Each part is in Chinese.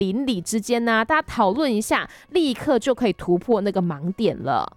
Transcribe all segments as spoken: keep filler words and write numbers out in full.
邻里之间呢、啊，大家讨论一下，立刻就可以突破那个盲点了。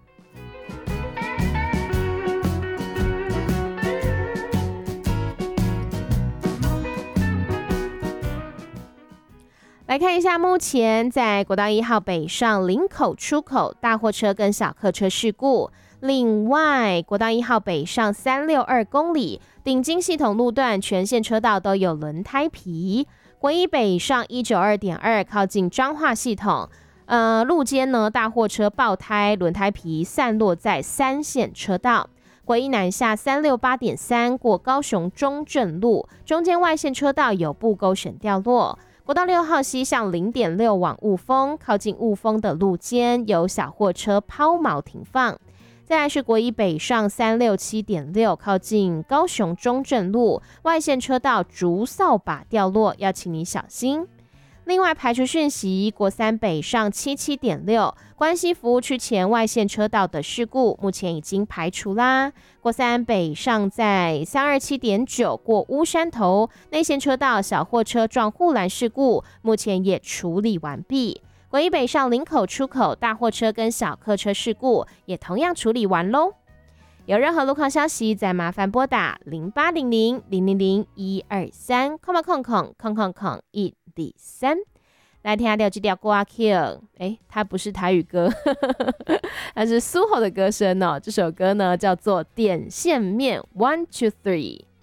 来看一下，目前在国道一号北上林口出口大货车跟小客车事故。另外，国道一号北上三六二公里顶金系统路段全线车道都有轮胎皮。国一北上一九二点二靠近彰化系统，呃，路肩呢大货车爆胎，轮胎皮散落在三线车道。国一南下三六八点三过高雄中正路，中间外线车道有布勾绳掉落。国道六号西向零点六往雾峰，靠近雾峰的路肩有小货车抛锚停放。再来是国一北上三六七点六，靠近高雄中正路，外线车道竹扫把掉落，要请你小心。另外排除讯息，国三北上七七点六，关西服务区前外线车道的事故目前已经排除啦。国三北上在三二七点九过乌山头，内线车道小货车撞护栏事故目前也处理完毕。国一北上林口出口大货车跟小客车事故也同样处理完咯。有任何路况消息，再麻烦拨打零八零零零零零一二三空空空空空空一二三。来听下第二条歌曲，哎，它不是台语歌，它是苏吼的歌声哦。这首歌呢叫做《点线面 One Two Three》。